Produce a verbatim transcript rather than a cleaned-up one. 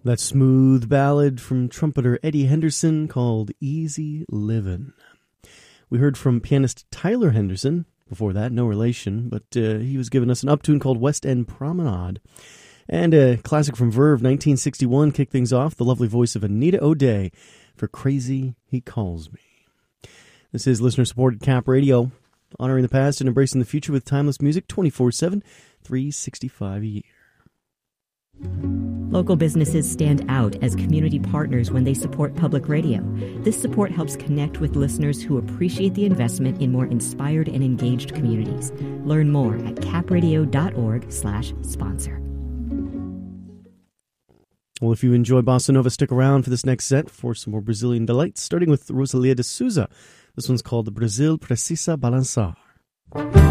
That smooth ballad from trumpeter Eddie Henderson called Easy Livin'. We heard from pianist Tyler Henderson. Before that, no relation, but uh, he was giving us an uptune called West End Promenade. And a classic from Verve, nineteen sixty-one, kicked things off, the lovely voice of Anita O'Day for Crazy He Calls Me. This is listener-supported Cap Radio, honoring the past and embracing the future with timeless music twenty-four seven, three sixty-five a year. Local businesses stand out as community partners when they support public radio. This support helps connect with listeners who appreciate the investment in more inspired and engaged communities. Learn more at capradio.org slash sponsor. Well, if you enjoy Bossa Nova, stick around for this next set for some more Brazilian delights, starting with Rosalia de Souza. This one's called Brasil Precisa Balançar.